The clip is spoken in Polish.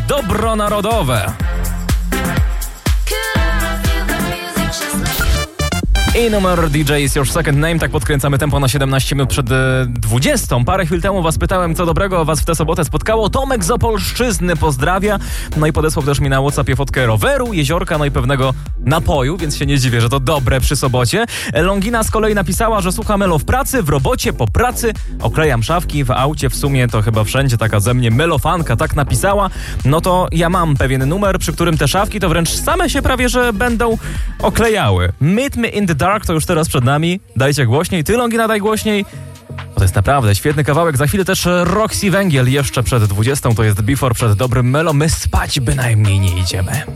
dobro narodowe. I numer DJ is your second name. Tak podkręcamy tempo na 17 minut przed 20. Parę chwil temu was pytałem, co dobrego was w tę sobotę spotkało. Tomek z Opolszczyzny pozdrawia. No i podesłał też mi na WhatsAppie fotkę roweru, jeziorka, no i pewnego napoju, więc się nie dziwię, że to dobre przy sobocie. Longina z kolei napisała, że słucha Melo w pracy, w robocie, po pracy. Oklejam szafki, w aucie, w sumie to chyba wszędzie taka ze mnie melofanka, tak napisała. No to ja mam pewien numer, przy którym te szafki to wręcz same się prawie, że będą oklejały. Meet Me in the Dark to już teraz przed nami. Dajcie głośniej. Ty, Longina, daj głośniej. To jest naprawdę świetny kawałek. Za chwilę też Roxy Węgiel jeszcze przed 20. To jest Before przed dobrym Melo. My spać bynajmniej nie idziemy.